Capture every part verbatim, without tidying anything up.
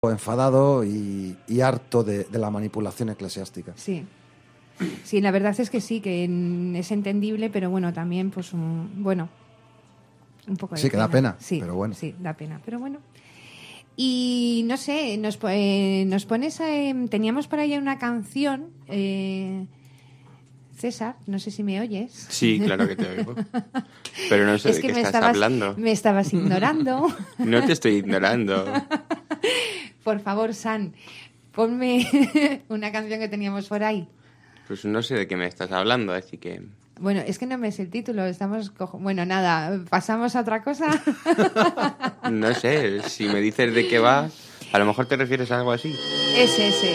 enfadado y, y harto de, de la manipulación eclesiástica. Sí. Sí, la verdad es que sí, que es entendible, pero bueno, también, pues, un, bueno, un poco de Sí, que da pena, sí, pero bueno. Sí, da pena, pero bueno. Y no sé, nos, eh, nos pones, eh, teníamos por ahí una canción, eh, César, no sé si me oyes. Sí, claro que te oigo. Pero no sé es de que qué me estás estabas, hablando. Me estabas ignorando. No te estoy ignorando. Por favor, San, ponme una canción que teníamos por ahí. Pues no sé de qué me estás hablando, así que... Bueno, es que no me sé el título, estamos... Cojo... Bueno, nada, ¿pasamos a otra cosa? No sé, si me dices de qué va, a lo mejor te refieres a algo así. Es ese.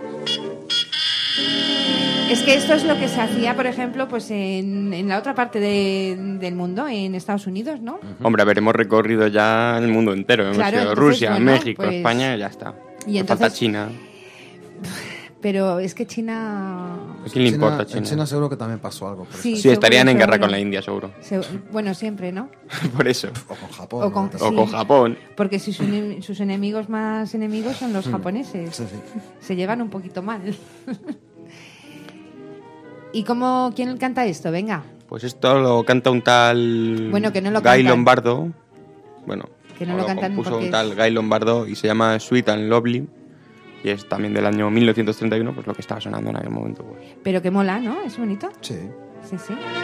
Es que esto es lo que se hacía, por ejemplo, pues en, en la otra parte de, del mundo, en Estados Unidos, ¿no? Uh-huh. Hombre, a ver, hemos recorrido ya el mundo entero. Hemos claro, ido entonces, Rusia, bueno, México, pues... España, y ya está. Y Me entonces... falta China. Pero es que China... ¿A quién le China, importa China? En China seguro que también pasó algo. Por sí, sí, seguro, estarían en seguro. guerra con la India, seguro. Se... Bueno, siempre, ¿no? Por eso. O con Japón. O con, ¿no? sí, o con Japón. Porque sus, sus enemigos más enemigos son los mm. japoneses. Sí, sí. Se llevan un poquito mal. ¿Y cómo, quién canta esto? Venga. Pues esto lo canta un tal... Bueno, que no lo Guy cantan. Lombardo. Bueno, Que no o lo lo cantan compuso porque un tal es... Guy Lombardo y se llama Sweet and Lovely. Y es también del año mil novecientos treinta y uno, pues lo que estaba sonando en aquel momento. Pues. Pero que mola, ¿no? Es bonito. Sí. Sí, sí.